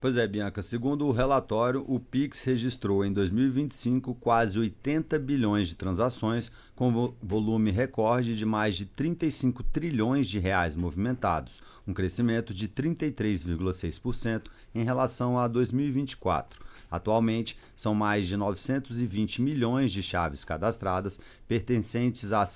Pois é, Bianca, segundo o relatório, o Pix registrou em 2025 quase 80 bilhões de transações, com volume recorde de mais de 35 trilhões de reais movimentados, um crescimento de 33,6% em relação a 2024. Atualmente, são mais de 920 milhões de chaves cadastradas, pertencentes a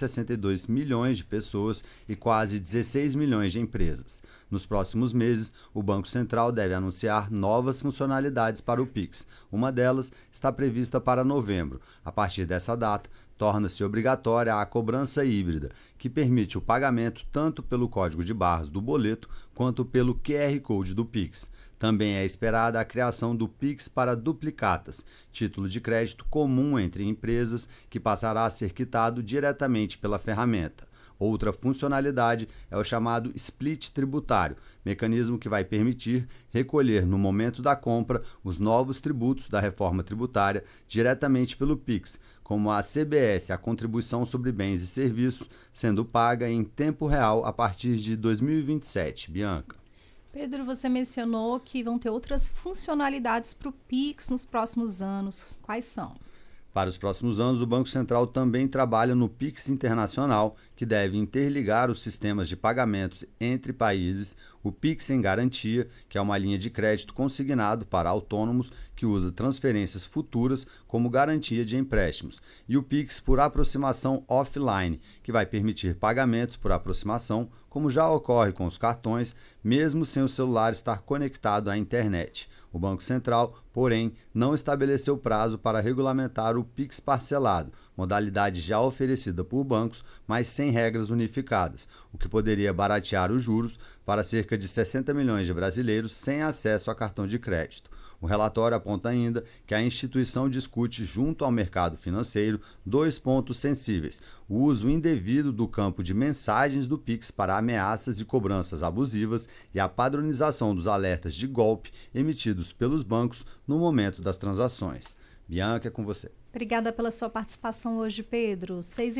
162 milhões de pessoas e quase 16 milhões de empresas. Nos próximos meses, o Banco Central deve anunciar novas funcionalidades para o Pix. Uma delas está prevista para novembro. A partir dessa data, torna-se obrigatória a cobrança híbrida, que permite o pagamento tanto pelo código de barras do boleto quanto pelo QR Code do Pix. Também é esperada a criação do Pix para duplicatas, título de crédito comum entre empresas que passará a ser quitado diretamente pela ferramenta. Outra funcionalidade é o chamado split tributário, mecanismo que vai permitir recolher no momento da compra os novos tributos da reforma tributária diretamente pelo Pix, como a CBS, a Contribuição sobre Bens e Serviços, sendo paga em tempo real a partir de 2027. Bianca. Pedro, você mencionou que vão ter outras funcionalidades para o Pix nos próximos anos. Quais são? Para os próximos anos, o Banco Central também trabalha no Pix Internacional, que deve interligar os sistemas de pagamentos entre países, o Pix em Garantia, que é uma linha de crédito consignado para autônomos que usa transferências futuras como garantia de empréstimos, e o Pix por aproximação offline, que vai permitir pagamentos por aproximação, como já ocorre com os cartões, mesmo sem o celular estar conectado à internet. O Banco Central, porém, não estabeleceu prazo para regulamentar o Pix parcelado, modalidade já oferecida por bancos, mas sem regras unificadas, o que poderia baratear os juros para cerca de 60 milhões de brasileiros sem acesso a cartão de crédito. O relatório aponta ainda que a instituição discute junto ao mercado financeiro 2 pontos sensíveis: o uso indevido do campo de mensagens do Pix para ameaças e cobranças abusivas e a padronização dos alertas de golpe emitidos pelos bancos no momento das transações. Bianca, é com você. Obrigada pela sua participação hoje, Pedro.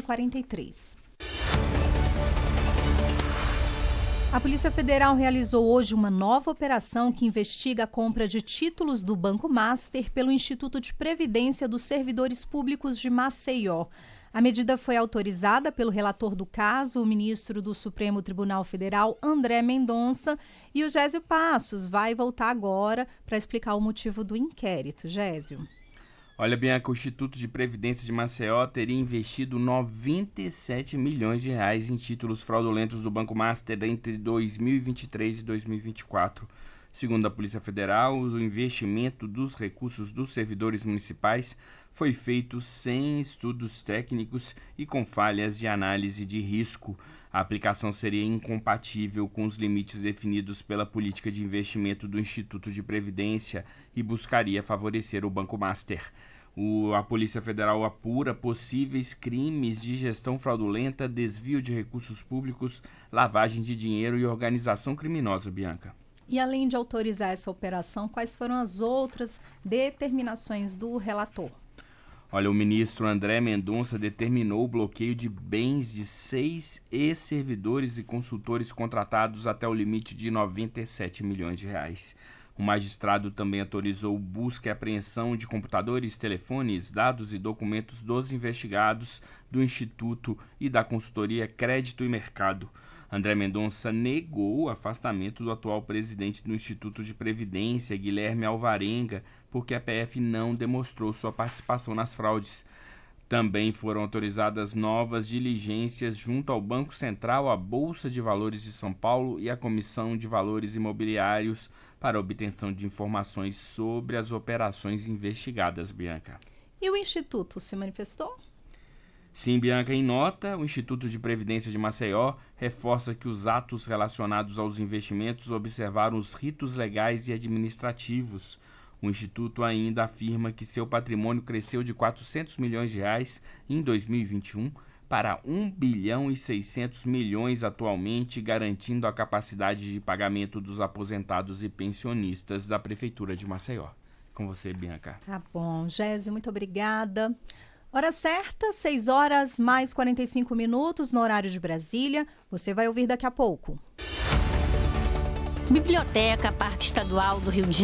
6h43. A Polícia Federal realizou hoje uma nova operação que investiga a compra de títulos do Banco Master pelo Instituto de Previdência dos Servidores Públicos de Maceió. A medida foi autorizada pelo relator do caso, o ministro do Supremo Tribunal Federal, André Mendonça, e o Gésio Passos vai voltar agora para explicar o motivo do inquérito. Gésio. Olha, Bianca, o Instituto de Previdência de Maceió teria investido 97 milhões de reais em títulos fraudulentos do Banco Master entre 2023 e 2024. Segundo a Polícia Federal, o investimento dos recursos dos servidores municipais foi feito sem estudos técnicos e com falhas de análise de risco. A aplicação seria incompatível com os limites definidos pela política de investimento do Instituto de Previdência e buscaria favorecer o Banco Master. A Polícia Federal apura possíveis crimes de gestão fraudulenta, desvio de recursos públicos, lavagem de dinheiro e organização criminosa, Bianca. E além de autorizar essa operação, quais foram as outras determinações do relator? Olha, o ministro André Mendonça determinou o bloqueio de bens de 6 ex-servidores e consultores contratados até o limite de 97 milhões de reais. O magistrado também autorizou busca e apreensão de computadores, telefones, dados e documentos dos investigados, do Instituto e da consultoria Crédito e Mercado. André Mendonça negou o afastamento do atual presidente do Instituto de Previdência, Guilherme Alvarenga, porque a PF não demonstrou sua participação nas fraudes. Também foram autorizadas novas diligências junto ao Banco Central, à Bolsa de Valores de São Paulo e à Comissão de Valores Imobiliários para obtenção de informações sobre as operações investigadas, Bianca. E o Instituto se manifestou? Sim, Bianca, em nota, o Instituto de Previdência de Maceió reforça que os atos relacionados aos investimentos observaram os ritos legais e administrativos. O Instituto ainda afirma que seu patrimônio cresceu de 400 milhões de reais em 2021 para 1 bilhão e 600 milhões atualmente, garantindo a capacidade de pagamento dos aposentados e pensionistas da Prefeitura de Maceió. Com você, Bianca. Tá bom. Gésio, muito obrigada. Hora certa, 6h mais 45 minutos no horário de Brasília. Você vai ouvir daqui a pouco. Biblioteca Parque Estadual do Rio de